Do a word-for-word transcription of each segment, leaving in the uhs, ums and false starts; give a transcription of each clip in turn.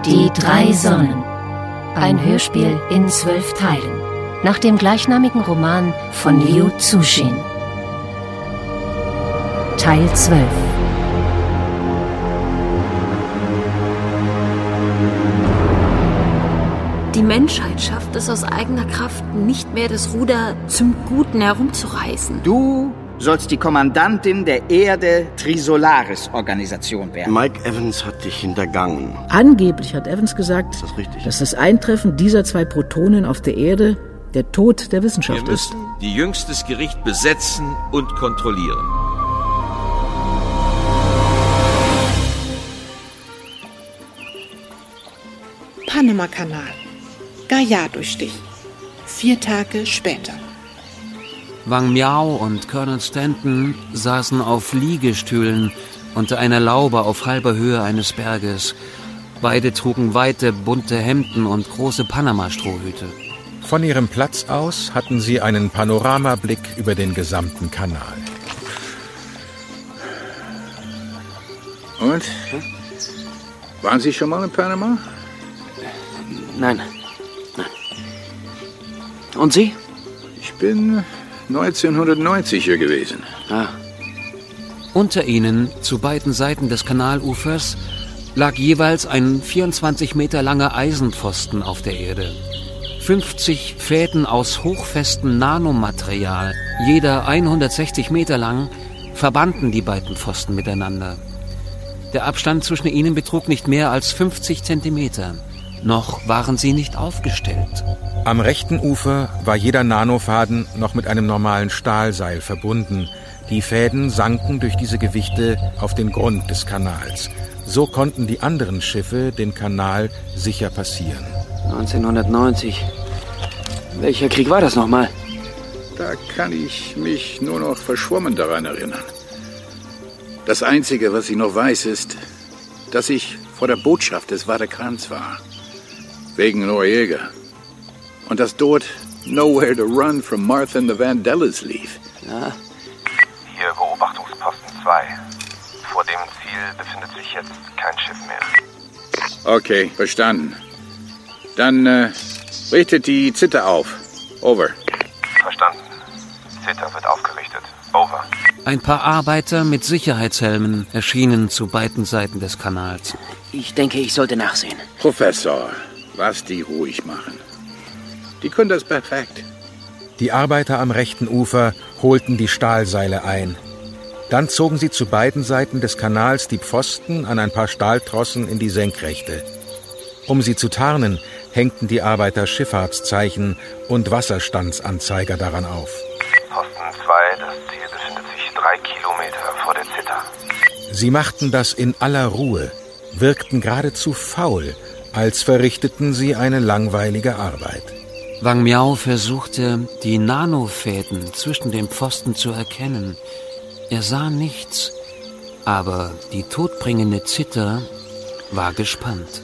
Die drei Sonnen. Ein Hörspiel in zwölf Teilen. Nach dem gleichnamigen Roman von Liu Cixin. Teil zwölf. Die Menschheit schafft es aus eigener Kraft nicht mehr, das Ruder zum Guten herumzureißen. Du sollst die Kommandantin der Erde-Trisolaris-Organisation werden. Mike Evans hat dich hintergangen. Angeblich hat Evans gesagt, Ist das richtig? dass das Eintreffen dieser zwei Protonen auf der Erde der Tod der Wissenschaft Wir ist. müssen die jüngstes Gericht besetzen und kontrollieren. Panama-Kanal. Gaia-Durchstich. Vier Tage später. Wang Miao und Colonel Stanton saßen auf Liegestühlen unter einer Laube auf halber Höhe eines Berges. Beide trugen weite, bunte Hemden und große Panama-Strohhüte. Von ihrem Platz aus hatten sie einen Panoramablick über den gesamten Kanal. Und? Waren Sie schon mal in Panama? Nein. Nein. Und Sie? Ich bin neunzehnhundertneunzig hier gewesen. Ah. Unter ihnen, zu beiden Seiten des Kanalufers, lag jeweils ein vierundzwanzig Meter langer Eisenpfosten auf der Erde. fünfzig Fäden aus hochfestem Nanomaterial, jeder hundertsechzig Meter lang, verbanden die beiden Pfosten miteinander. Der Abstand zwischen ihnen betrug nicht mehr als fünfzig Zentimeter. Noch waren sie nicht aufgestellt. Am rechten Ufer war jeder Nanofaden noch mit einem normalen Stahlseil verbunden. Die Fäden sanken durch diese Gewichte auf den Grund des Kanals. So konnten die anderen Schiffe den Kanal sicher passieren. neunzehnhundertneunzig. Welcher Krieg war das nochmal? Da kann ich mich nur noch verschwommen daran erinnern. Das Einzige, was ich noch weiß, ist, dass ich vor der Botschaft des Vatikans war. Wegen Noriega. Und dass dort Nowhere to Run from Martha and the Vandellas lief. Ja. Hier Beobachtungsposten zwei. Vor dem Ziel befindet sich jetzt kein Schiff mehr. Okay, verstanden. Dann äh, richtet die Zither auf. Over. Verstanden. Zither wird aufgerichtet. Over. Ein paar Arbeiter mit Sicherheitshelmen erschienen zu beiden Seiten des Kanals. Ich denke, ich sollte nachsehen. Professor, lass die ruhig machen. Die können das perfekt. Die Arbeiter am rechten Ufer holten die Stahlseile ein. Dann zogen sie zu beiden Seiten des Kanals die Pfosten an ein paar Stahltrossen in die Senkrechte. Um sie zu tarnen, hängten die Arbeiter Schifffahrtszeichen und Wasserstandsanzeiger daran auf. Posten zwei, das Ziel befindet sich drei Kilometer vor der Zither. Sie machten das in aller Ruhe, wirkten geradezu faul, als verrichteten sie eine langweilige Arbeit. Wang Miao versuchte, die Nanofäden zwischen den Pfosten zu erkennen. Er sah nichts, aber die todbringende Zither war gespannt.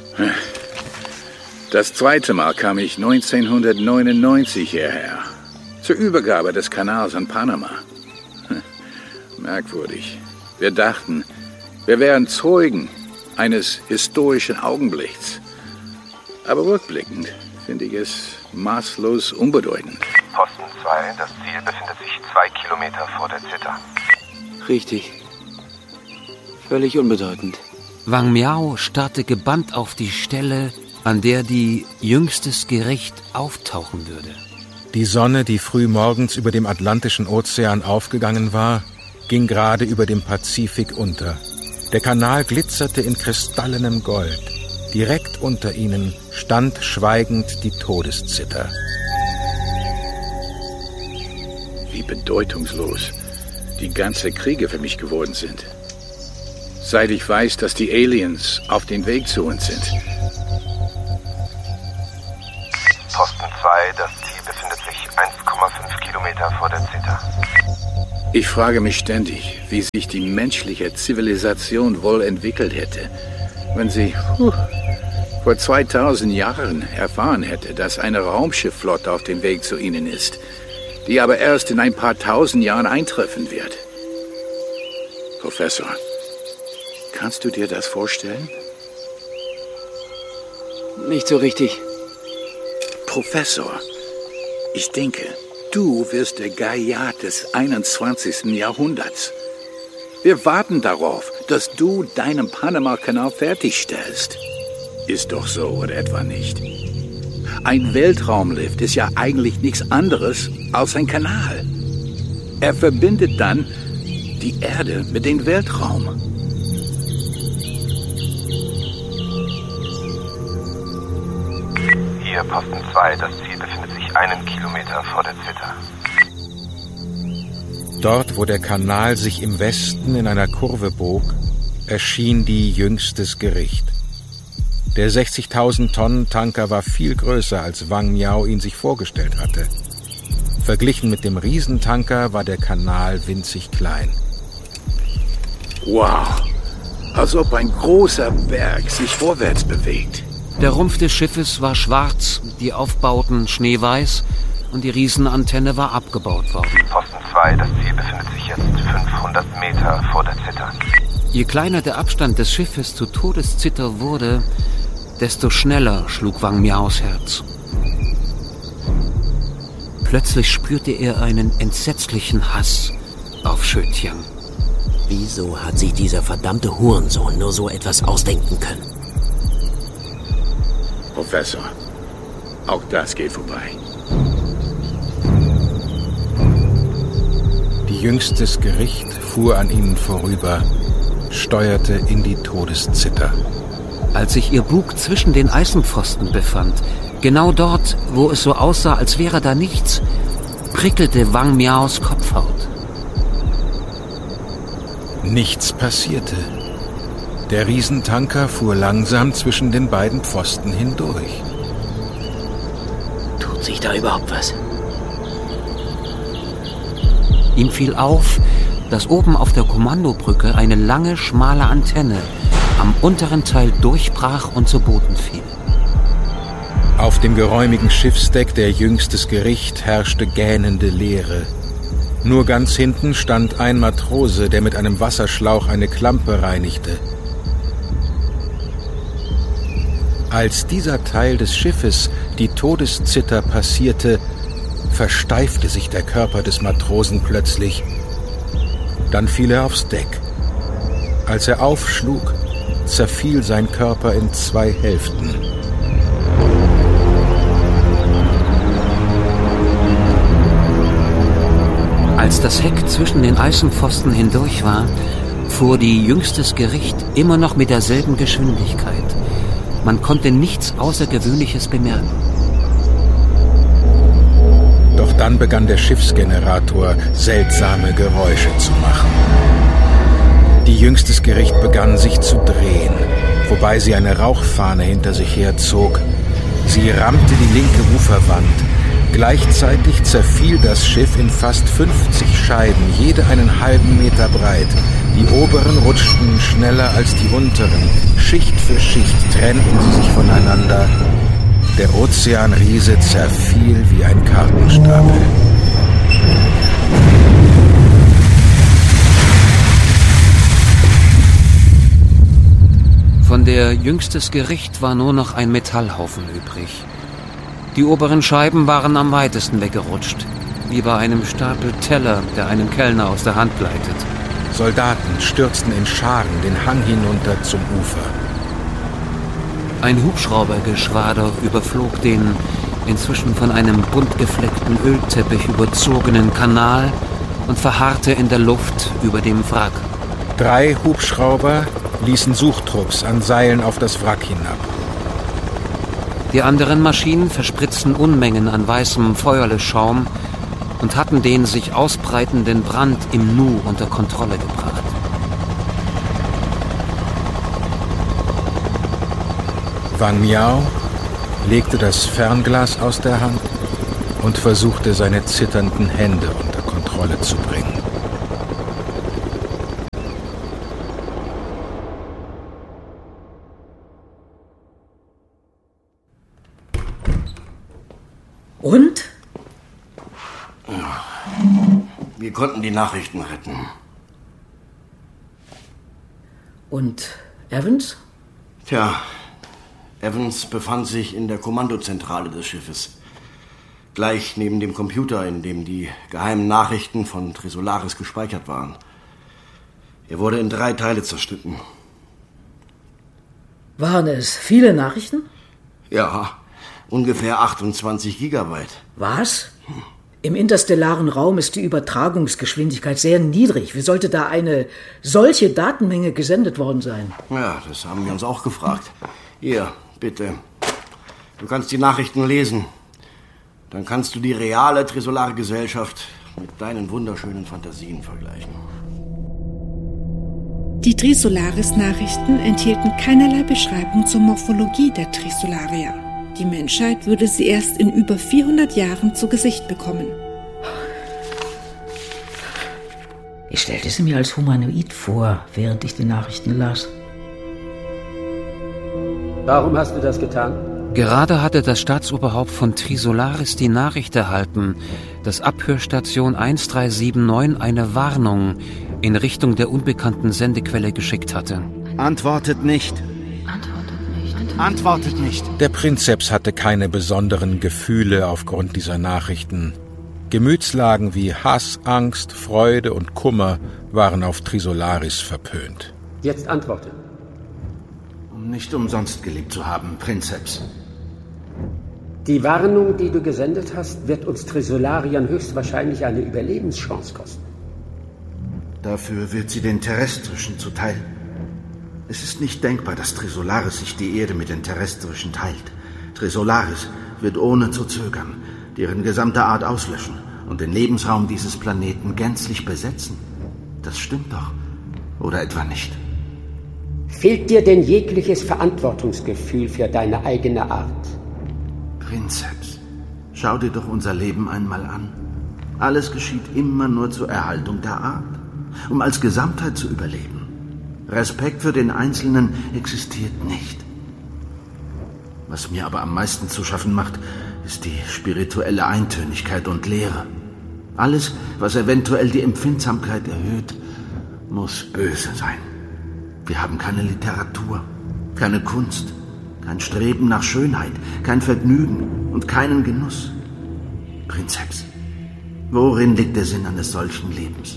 Das zweite Mal kam ich neunzehnhundertneunundneunzig hierher, zur Übergabe des Kanals an Panama. Merkwürdig. Wir dachten, wir wären Zeugen eines historischen Augenblicks. Aber rückblickend finde ich es maßlos unbedeutend. Posten zwei, das Ziel befindet sich zwei Kilometer vor der Zither. Richtig. Völlig unbedeutend. Wang Miao starrte gebannt auf die Stelle, an der die jüngstes Gericht auftauchen würde. Die Sonne, die früh morgens über dem Atlantischen Ozean aufgegangen war, ging gerade über dem Pazifik unter. Der Kanal glitzerte in kristallenem Gold. Direkt unter ihnen stand schweigend die Todeszither. Wie bedeutungslos die ganzen Kriege für mich geworden sind. Seit ich weiß, dass die Aliens auf dem Weg zu uns sind. Posten zwei, das Ziel befindet sich eins Komma fünf Kilometer vor der Zither. Ich frage mich ständig, wie sich die menschliche Zivilisation wohl entwickelt hätte, wenn sie huh, vor zweitausend Jahren erfahren hätte, dass eine Raumschiffflotte auf dem Weg zu ihnen ist, die aber erst in ein paar tausend Jahren eintreffen wird. Professor, kannst du dir das vorstellen? Nicht so richtig. Professor, ich denke, du wirst der Gaillard des einundzwanzigsten Jahrhunderts. Wir warten darauf, dass du deinen Panama-Kanal fertigstellst. Ist doch so, oder etwa nicht? Ein Weltraumlift ist ja eigentlich nichts anderes als ein Kanal. Er verbindet dann die Erde mit dem Weltraum. Hier Posten zwei, das Ziel befindet sich einen Kilometer vor der Zither. Dort, wo der Kanal sich im Westen in einer Kurve bog, erschien die Jüngstes Gericht. Der sechzigtausend Tonnen Tanker war viel größer, als Wang Miao ihn sich vorgestellt hatte. Verglichen mit dem Riesentanker war der Kanal winzig klein. Wow, als ob ein großer Berg sich vorwärts bewegt. Der Rumpf des Schiffes war schwarz, die Aufbauten schneeweiß und die Riesenantenne war abgebaut worden. Posten zwei, das Ziel befindet sich jetzt fünfhundert Meter vor der Zither. Je kleiner der Abstand des Schiffes zur Todeszither wurde, desto schneller schlug Wang Miaos Herz. Plötzlich spürte er einen entsetzlichen Hass auf Schötiang. Wieso hat sich dieser verdammte Hurensohn nur so etwas ausdenken können? Professor, auch das geht vorbei. Die Jüngstes Gericht fuhr an ihnen vorüber, steuerte in die Todeszither. Als sich ihr Bug zwischen den Eisenpfosten befand, genau dort, wo es so aussah, als wäre da nichts, prickelte Wang Miaos Kopfhaut. Nichts passierte. Der Riesentanker fuhr langsam zwischen den beiden Pfosten hindurch. Tut sich da überhaupt was? Ihm fiel auf, dass oben auf der Kommandobrücke eine lange, schmale Antenne am unteren Teil durchbrach und zu Boden fiel. Auf dem geräumigen Schiffsdeck der Jüngstes Gericht herrschte gähnende Leere. Nur ganz hinten stand ein Matrose, der mit einem Wasserschlauch eine Klampe reinigte. Als dieser Teil des Schiffes die Todeszither passierte, versteifte sich der Körper des Matrosen plötzlich. Dann fiel er aufs Deck. Als er aufschlug, zerfiel sein Körper in zwei Hälften. Als das Heck zwischen den Eisenpfosten hindurch war, fuhr die Jüngstes Gericht immer noch mit derselben Geschwindigkeit. Man konnte nichts Außergewöhnliches bemerken. Doch dann begann der Schiffsgenerator seltsame Geräusche zu machen. Die Jüngstes Gericht begann sich zu drehen, wobei sie eine Rauchfahne hinter sich herzog. Sie rammte die linke Uferwand. Gleichzeitig zerfiel das Schiff in fast fünfzig Scheiben, jede einen halben Meter breit. Die oberen rutschten schneller als die unteren. Schicht für Schicht trennten sie sich voneinander. Der Ozeanriese zerfiel wie ein Kartenstapel. Von der Jüngstes Gericht war nur noch ein Metallhaufen übrig. Die oberen Scheiben waren am weitesten weggerutscht, wie bei einem Stapel Teller, der einem Kellner aus der Hand gleitet. Soldaten stürzten in Scharen den Hang hinunter zum Ufer. Ein Hubschraubergeschwader überflog den inzwischen von einem bunt gefleckten Ölteppich überzogenen Kanal und verharrte in der Luft über dem Wrack. Drei Hubschrauber ließen Suchtrupps an Seilen auf das Wrack hinab. Die anderen Maschinen verspritzten Unmengen an weißem Feuerlöschschaum und hatten den sich ausbreitenden Brand im Nu unter Kontrolle gebracht. Wang Miao legte das Fernglas aus der Hand und versuchte, seine zitternden Hände unter Kontrolle zu bringen. Und? Wir konnten die Nachrichten retten. Und Evans? Tja, Evans befand sich in der Kommandozentrale des Schiffes. Gleich neben dem Computer, in dem die geheimen Nachrichten von Trisolaris gespeichert waren. Er wurde in drei Teile zerschnitten. Waren es viele Nachrichten? Ja, ungefähr achtundzwanzig Gigabyte. Was? Im interstellaren Raum ist die Übertragungsgeschwindigkeit sehr niedrig. Wie sollte da eine solche Datenmenge gesendet worden sein? Ja, das haben wir uns auch gefragt. Hier, bitte. Du kannst die Nachrichten lesen. Dann kannst du die reale Trisolare Gesellschaft mit deinen wunderschönen Fantasien vergleichen. Die Trisolaris-Nachrichten enthielten keinerlei Beschreibung zur Morphologie der Trisolarier. Die Menschheit würde sie erst in über vierhundert Jahren zu Gesicht bekommen. Ich stellte sie mir als humanoid vor, während ich die Nachrichten las. Warum hast du das getan? Gerade hatte das Staatsoberhaupt von Trisolaris die Nachricht erhalten, dass Abhörstation eins drei sieben neun eine Warnung in Richtung der unbekannten Sendequelle geschickt hatte. Antwortet nicht. Antwortet nicht. Der Prinzeps hatte keine besonderen Gefühle aufgrund dieser Nachrichten. Gemütslagen wie Hass, Angst, Freude und Kummer waren auf Trisolaris verpönt. Jetzt antworte. Um nicht umsonst gelebt zu haben, Prinzeps. Die Warnung, die du gesendet hast, wird uns Trisolariern höchstwahrscheinlich eine Überlebenschance kosten. Dafür wird sie den Terrestrischen zuteil. Es ist nicht denkbar, dass Trisolaris sich die Erde mit den Terrestrischen teilt. Trisolaris wird ohne zu zögern deren gesamte Art auslöschen und den Lebensraum dieses Planeten gänzlich besetzen. Das stimmt doch. Oder etwa nicht? Fehlt dir denn jegliches Verantwortungsgefühl für deine eigene Art? Prinzeps, schau dir doch unser Leben einmal an. Alles geschieht immer nur zur Erhaltung der Art, um als Gesamtheit zu überleben. Respekt für den Einzelnen existiert nicht. Was mir aber am meisten zu schaffen macht, ist die spirituelle Eintönigkeit und Leere. Alles, was eventuell die Empfindsamkeit erhöht, muss böse sein. Wir haben keine Literatur, keine Kunst, kein Streben nach Schönheit, kein Vergnügen und keinen Genuss. Prinzeps, worin liegt der Sinn eines solchen Lebens?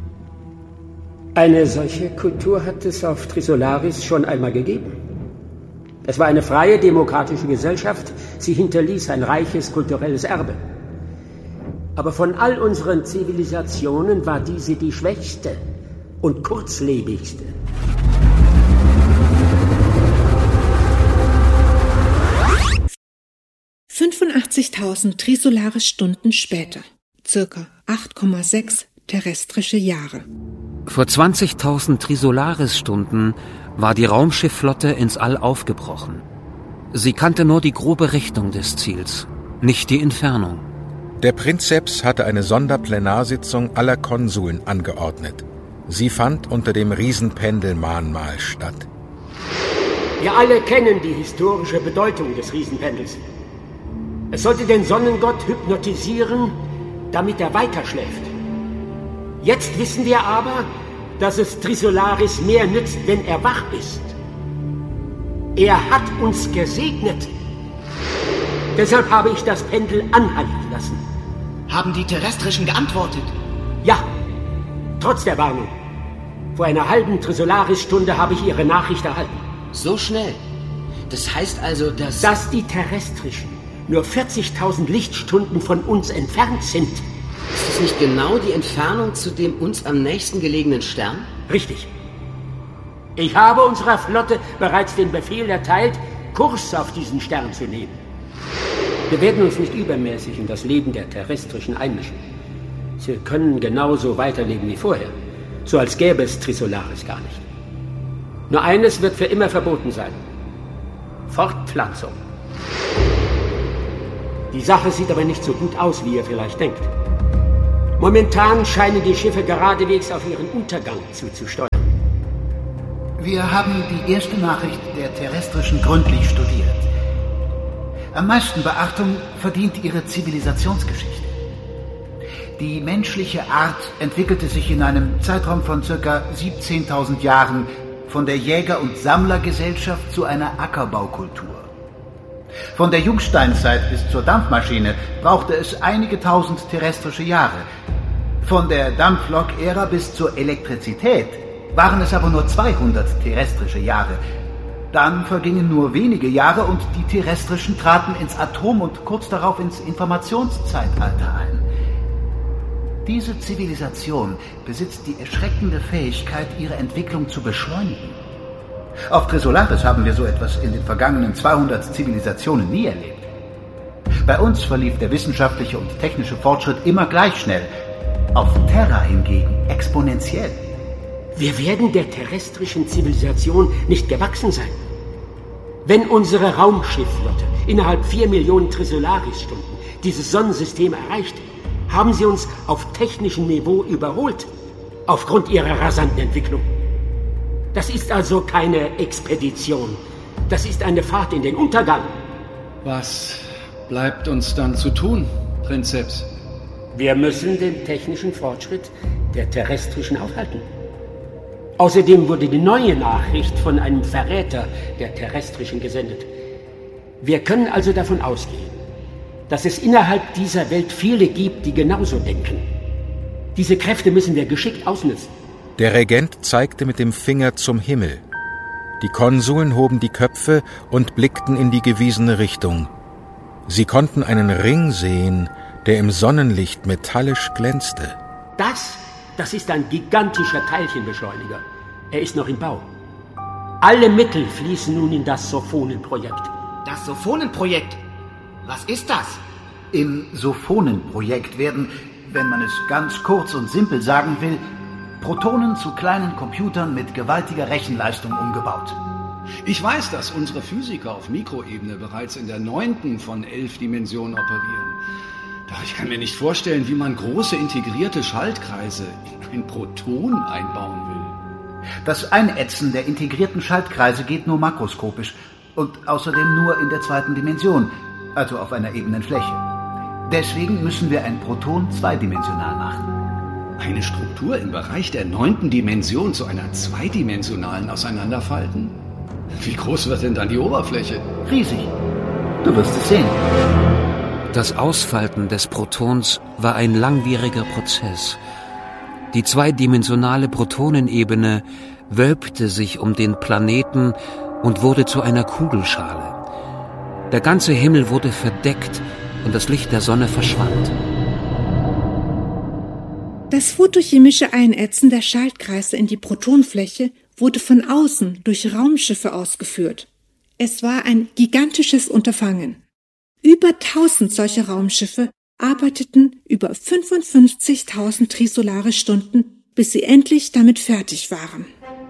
Eine solche Kultur hat es auf Trisolaris schon einmal gegeben. Es war eine freie, demokratische Gesellschaft. Sie hinterließ ein reiches kulturelles Erbe. Aber von all unseren Zivilisationen war diese die schwächste und kurzlebigste. fünfundachtzigtausend Trisolaris-Stunden später, circa acht Komma sechs terrestrische Jahre. Vor zwanzigtausend Trisolaris-Stunden war die Raumschiffflotte ins All aufgebrochen. Sie kannte nur die grobe Richtung des Ziels, nicht die Entfernung. Der Prinzeps hatte eine Sonderplenarsitzung aller Konsuln angeordnet. Sie fand unter dem Riesenpendelmahnmal statt. Wir alle kennen die historische Bedeutung des Riesenpendels. Es sollte den Sonnengott hypnotisieren, damit er weiterschläft. Jetzt wissen wir aber, dass es Trisolaris mehr nützt, wenn er wach ist. Er hat uns gesegnet. Deshalb habe ich das Pendel anhalten lassen. Haben die Terrestrischen geantwortet? Ja, trotz der Warnung. Vor einer halben Trisolaris-Stunde habe ich ihre Nachricht erhalten. So schnell? Das heißt also, dass... Dass die Terrestrischen nur vierzigtausend Lichtstunden von uns entfernt sind. Ist das nicht genau die Entfernung zu dem uns am nächsten gelegenen Stern? Richtig. Ich habe unserer Flotte bereits den Befehl erteilt, Kurs auf diesen Stern zu nehmen. Wir werden uns nicht übermäßig in das Leben der Terrestrischen einmischen. Sie können genauso weiterleben wie vorher, so als gäbe es Trisolaris gar nicht. Nur eines wird für immer verboten sein: Fortpflanzung. Die Sache sieht aber nicht so gut aus, wie ihr vielleicht denkt. Momentan scheinen die Schiffe geradewegs auf ihren Untergang zuzusteuern. Wir haben die erste Nachricht der Terrestrischen gründlich studiert. Am meisten Beachtung verdient ihre Zivilisationsgeschichte. Die menschliche Art entwickelte sich in einem Zeitraum von ca. siebzehntausend Jahren von der Jäger- und Sammlergesellschaft zu einer Ackerbaukultur. Von der Jungsteinzeit bis zur Dampfmaschine brauchte es einige tausend terrestrische Jahre. Von der Dampflok-Ära bis zur Elektrizität waren es aber nur zweihundert terrestrische Jahre. Dann vergingen nur wenige Jahre und die Terrestrischen traten ins Atom- und kurz darauf ins Informationszeitalter ein. Diese Zivilisation besitzt die erschreckende Fähigkeit, ihre Entwicklung zu beschleunigen. Auf Trisolaris haben wir so etwas in den vergangenen zweihundert Zivilisationen nie erlebt. Bei uns verlief der wissenschaftliche und technische Fortschritt immer gleich schnell. Auf Terra hingegen exponentiell. Wir werden der terrestrischen Zivilisation nicht gewachsen sein. Wenn unsere Raumschiffflotte innerhalb vier Millionen Trisolaris-Stunden dieses Sonnensystem erreicht, haben sie uns auf technischem Niveau überholt, aufgrund ihrer rasanten Entwicklung. Das ist also keine Expedition. Das ist eine Fahrt in den Untergang. Was bleibt uns dann zu tun, Prinzeps? Wir müssen den technischen Fortschritt der Terrestrischen aufhalten. Außerdem wurde die neue Nachricht von einem Verräter der Terrestrischen gesendet. Wir können also davon ausgehen, dass es innerhalb dieser Welt viele gibt, die genauso denken. Diese Kräfte müssen wir geschickt ausnutzen. Der Regent zeigte mit dem Finger zum Himmel. Die Konsuln hoben die Köpfe und blickten in die gewiesene Richtung. Sie konnten einen Ring sehen, der im Sonnenlicht metallisch glänzte. Das, das ist ein gigantischer Teilchenbeschleuniger. Er ist noch im Bau. Alle Mittel fließen nun in das Sophonen-Projekt. Das Sophonen-Projekt? Was ist das? Im Sophonen-Projekt werden, wenn man es ganz kurz und simpel sagen will, Protonen zu kleinen Computern mit gewaltiger Rechenleistung umgebaut. Ich weiß, dass unsere Physiker auf Mikroebene bereits in der neunten von elf Dimensionen operieren. Doch ich kann mir nicht vorstellen, wie man große integrierte Schaltkreise in ein Proton einbauen will. Das Einätzen der integrierten Schaltkreise geht nur makroskopisch und außerdem nur in der zweiten Dimension, also auf einer ebenen Fläche. Deswegen müssen wir ein Proton zweidimensional machen. Eine Struktur im Bereich der neunten Dimension zu einer zweidimensionalen auseinanderfalten? Wie groß wird denn dann die Oberfläche? Riesig. Du wirst es sehen. Das Ausfalten des Protons war ein langwieriger Prozess. Die zweidimensionale Protonenebene wölbte sich um den Planeten und wurde zu einer Kugelschale. Der ganze Himmel wurde verdeckt und das Licht der Sonne verschwand. Das photochemische Einätzen der Schaltkreise in die Protonfläche wurde von außen durch Raumschiffe ausgeführt. Es war ein gigantisches Unterfangen. Über tausend solcher Raumschiffe arbeiteten über fünfundfünfzigtausend Trisolaris-Stunden, bis sie endlich damit fertig waren.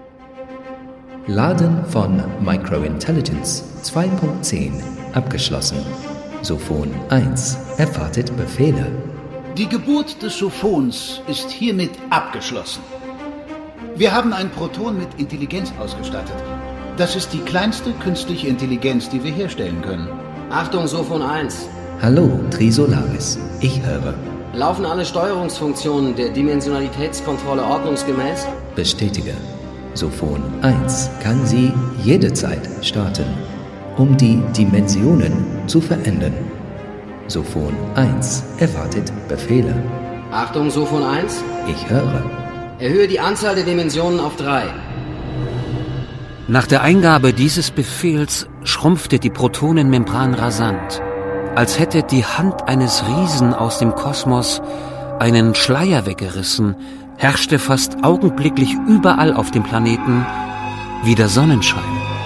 Laden von Microintelligence zwei Punkt zehn abgeschlossen. Sophon eins erwartet Befehle. Die Geburt des Sophons ist hiermit abgeschlossen. Wir haben ein Proton mit Intelligenz ausgestattet. Das ist die kleinste künstliche Intelligenz, die wir herstellen können. Achtung, Sophon eins. Hallo, Trisolaris. Ich höre. Laufen alle Steuerungsfunktionen der Dimensionalitätskontrolle ordnungsgemäß? Bestätige. Sophon eins kann sie jederzeit starten, um die Dimensionen zu verändern. Sophon eins erwartet Befehle. Achtung, Sophon eins. Ich höre. Erhöhe die Anzahl der Dimensionen auf drei. Nach der Eingabe dieses Befehls schrumpfte die Protonenmembran rasant, als hätte die Hand eines Riesen aus dem Kosmos einen Schleier weggerissen, herrschte fast augenblicklich überall auf dem Planeten wieder Sonnenschein.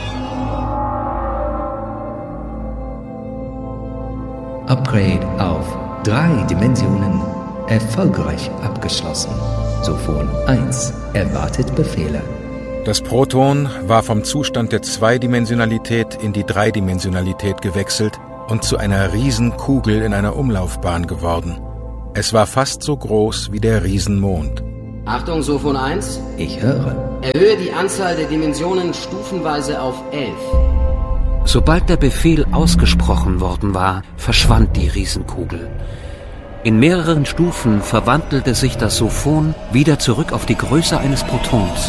Upgrade auf drei Dimensionen erfolgreich abgeschlossen. Sophon eins erwartet Befehle. Das Proton war vom Zustand der Zweidimensionalität in die Dreidimensionalität gewechselt und zu einer Riesenkugel in einer Umlaufbahn geworden. Es war fast so groß wie der Riesenmond. Achtung, Sophon eins. Ich höre. Erhöhe die Anzahl der Dimensionen stufenweise auf elf. Sobald der Befehl ausgesprochen worden war, verschwand die Riesenkugel. In mehreren Stufen verwandelte sich das Sophon wieder zurück auf die Größe eines Protons.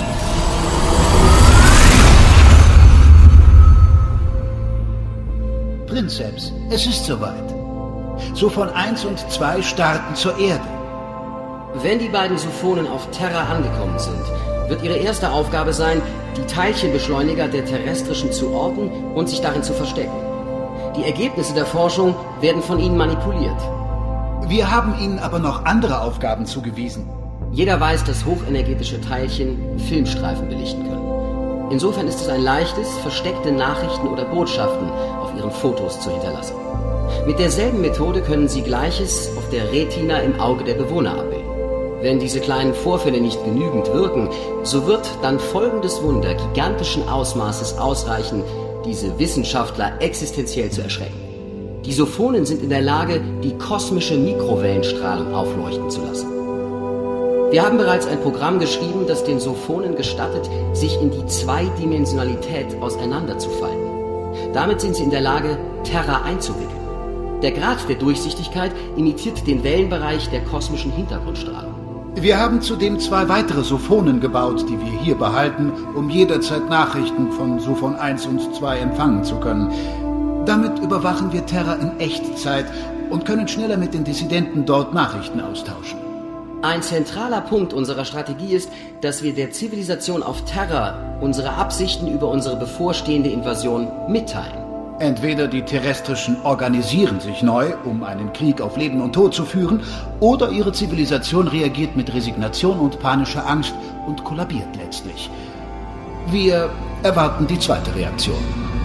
Prinzeps, es ist soweit. Sophon eins und zwei starten zur Erde. Wenn die beiden Sophonen auf Terra angekommen sind, wird ihre erste Aufgabe sein, die Teilchenbeschleuniger der terrestrischen zu orten und sich darin zu verstecken. Die Ergebnisse der Forschung werden von ihnen manipuliert. Wir haben ihnen aber noch andere Aufgaben zugewiesen. Jeder weiß, dass hochenergetische Teilchen Filmstreifen belichten können. Insofern ist es ein leichtes, versteckte Nachrichten oder Botschaften auf ihren Fotos zu hinterlassen. Mit derselben Methode können sie Gleiches auf der Retina im Auge der Bewohner abbilden. Wenn diese kleinen Vorfälle nicht genügend wirken, so wird dann folgendes Wunder gigantischen Ausmaßes ausreichen, diese Wissenschaftler existenziell zu erschrecken. Die Sophonen sind in der Lage, die kosmische Mikrowellenstrahlung aufleuchten zu lassen. Wir haben bereits ein Programm geschrieben, das den Sophonen gestattet, sich in die Zweidimensionalität auseinanderzufalten. Damit sind sie in der Lage, Terra einzuwickeln. Der Grad der Durchsichtigkeit imitiert den Wellenbereich der kosmischen Hintergrundstrahlung. Wir haben zudem zwei weitere Sophonen gebaut, die wir hier behalten, um jederzeit Nachrichten von Sophon eins und zwei empfangen zu können. Damit überwachen wir Terra in Echtzeit und können schneller mit den Dissidenten dort Nachrichten austauschen. Ein zentraler Punkt unserer Strategie ist, dass wir der Zivilisation auf Terra unsere Absichten über unsere bevorstehende Invasion mitteilen. Entweder die Terrestrischen organisieren sich neu, um einen Krieg auf Leben und Tod zu führen, oder ihre Zivilisation reagiert mit Resignation und panischer Angst und kollabiert letztlich. Wir erwarten die zweite Reaktion.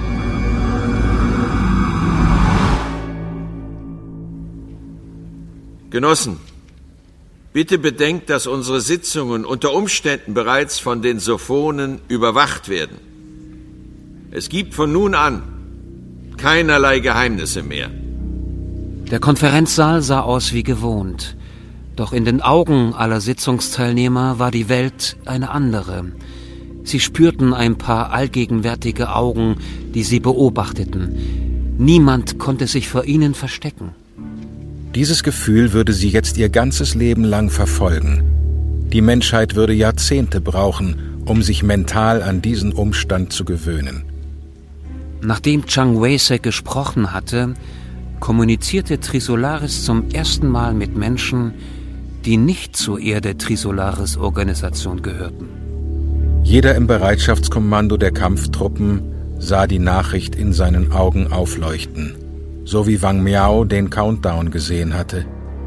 Genossen, bitte bedenkt, dass unsere Sitzungen unter Umständen bereits von den Sophonen überwacht werden. Es gibt von nun an keinerlei Geheimnisse mehr. Der Konferenzsaal sah aus wie gewohnt. Doch in den Augen aller Sitzungsteilnehmer war die Welt eine andere. Sie spürten ein paar allgegenwärtige Augen, die sie beobachteten. Niemand konnte sich vor ihnen verstecken. Dieses Gefühl würde sie jetzt ihr ganzes Leben lang verfolgen. Die Menschheit würde Jahrzehnte brauchen, um sich mental an diesen Umstand zu gewöhnen. Nachdem Chang Wei-sek gesprochen hatte, kommunizierte Trisolaris zum ersten Mal mit Menschen, die nicht zur Erde-Trisolaris-Organisation gehörten. Jeder im Bereitschaftskommando der Kampftruppen sah die Nachricht in seinen Augen aufleuchten, so wie Wang Miao den Countdown gesehen hatte.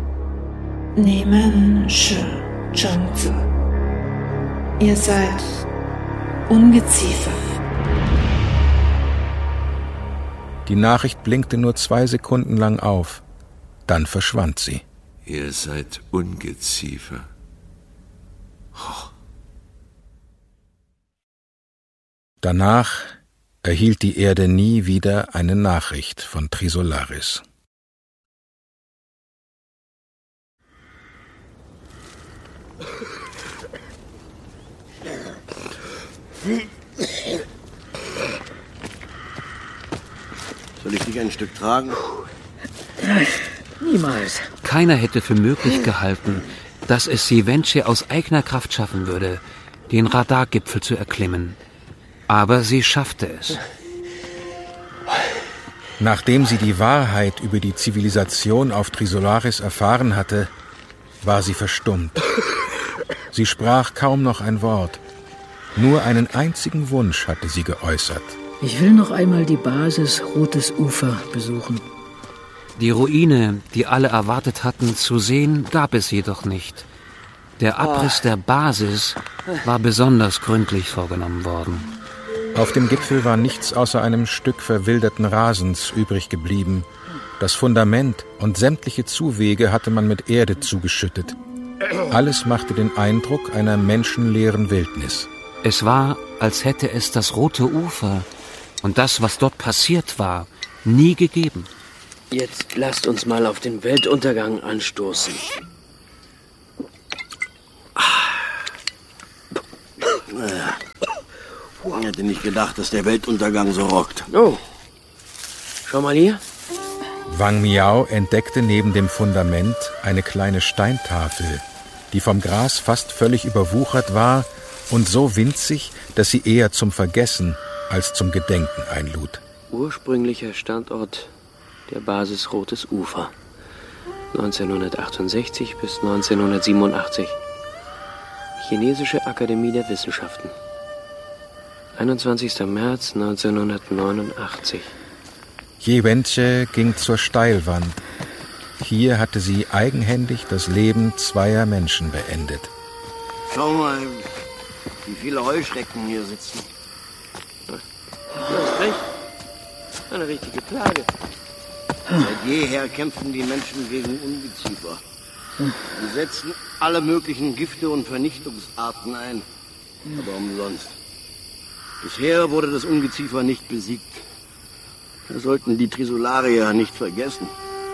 Nehmen Shi Zhengzi. Ihr seid Ungeziefer. Die Nachricht blinkte nur zwei Sekunden lang auf. Dann verschwand sie. Ihr seid Ungeziefer. Oh. Danach erhielt die Erde nie wieder eine Nachricht von Trisolaris. Soll ich dich ein Stück tragen? Nein, niemals. Keiner hätte für möglich gehalten, dass es Siwenche aus eigener Kraft schaffen würde, den Radargipfel zu erklimmen. Aber sie schaffte es. Nachdem sie die Wahrheit über die Zivilisation auf Trisolaris erfahren hatte, war sie verstummt. Sie sprach kaum noch ein Wort. Nur einen einzigen Wunsch hatte sie geäußert. Ich will noch einmal die Basis Rotes Ufer besuchen. Die Ruine, die alle erwartet hatten zu sehen, gab es jedoch nicht. Der Abriss der Basis war besonders gründlich vorgenommen worden. Auf dem Gipfel war nichts außer einem Stück verwilderten Rasens übrig geblieben. Das Fundament und sämtliche Zuwege hatte man mit Erde zugeschüttet. Alles machte den Eindruck einer menschenleeren Wildnis. Es war, als hätte es das Rote Ufer und das, was dort passiert war, nie gegeben. Jetzt lasst uns mal auf den Weltuntergang anstoßen. Ich hätte nicht gedacht, dass der Weltuntergang so rockt. Oh, schau mal hier. Wang Miao entdeckte neben dem Fundament eine kleine Steintafel, die vom Gras fast völlig überwuchert war und so winzig, dass sie eher zum Vergessen als zum Gedenken einlud. Ursprünglicher Standort der Basis Rotes Ufer. neunzehnhundertachtundsechzig bis neunzehnhundertsiebenundachtzig. Chinesische Akademie der Wissenschaften. einundzwanzigster März neunzehnhundertneunundachtzig. Ye Wenche ging zur Steilwand. Hier hatte sie eigenhändig das Leben zweier Menschen beendet. Schau mal, wie viele Heuschrecken hier sitzen. Du hast recht. Eine richtige Plage. Seit jeher kämpfen die Menschen gegen Ungeziefer. Sie setzen alle möglichen Gifte und Vernichtungsarten ein, aber umsonst. Bisher wurde das Ungeziefer nicht besiegt. Wir sollten die Trisolarier nicht vergessen.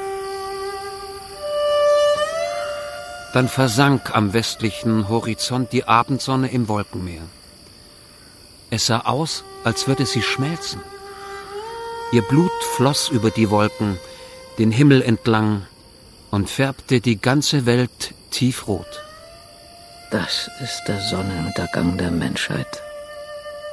Dann versank am westlichen Horizont die Abendsonne im Wolkenmeer. Es sah aus, als würde sie schmelzen. Ihr Blut floss über die Wolken, den Himmel entlang und färbte die ganze Welt tiefrot. Das ist der Sonnenuntergang der Menschheit.